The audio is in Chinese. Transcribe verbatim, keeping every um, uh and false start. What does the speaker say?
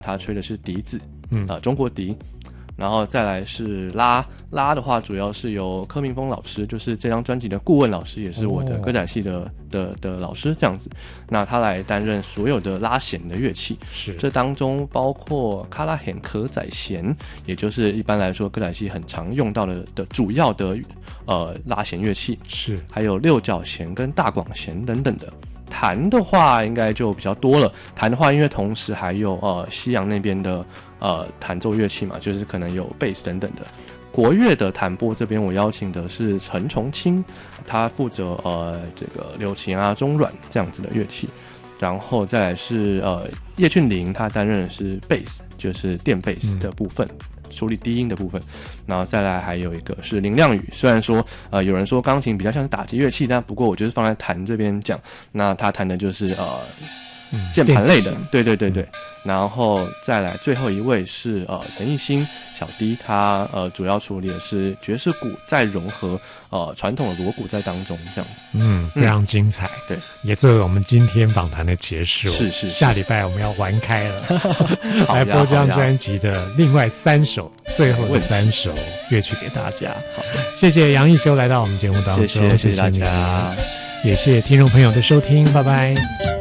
他吹的是笛子， 嗯呃，中国笛。然后再来是拉拉的话，主要是由柯明峰老师，就是这张专辑的顾问老师，也是我的歌仔戏的、哦、的的老师这样子。那他来担任所有的拉弦的乐器， 是这当中包括卡拉弦、可仔弦，也就是一般来说歌仔戏很常用到的的主要的呃拉弦乐器， 是还有六角弦跟大广弦等等的。弹的话应该就比较多了，弹的话因为同时还有呃西洋那边的呃弹奏乐器嘛，就是可能有贝斯等等的。国乐的弹拨这边我邀请的是陈崇清，他负责呃这个柳琴啊、中阮这样子的乐器，然后再来是呃叶俊麟，他担任的是贝斯，就是电贝斯的部分。嗯，处理低音的部分，然后再来还有一个是林亮宇。虽然说呃有人说钢琴比较像是打击乐器，但不过我就是放在弹这边讲，那他弹的就是呃键盘类的，对对对对。然后再来最后一位是呃陈奕兴小 D， 他呃主要处理的是爵士鼓再融合呃传统的锣鼓在当中这样子。 嗯，非常精彩。嗯、 对， 也作为我们今天访谈的结束。 是是是， 下礼拜我们要玩开了，来播这张专辑的另外三首，最后的三首乐曲给大家。好，谢谢杨一修来到我们节目当中， 谢谢谢谢大家， 也谢谢听众朋友的收听，拜拜。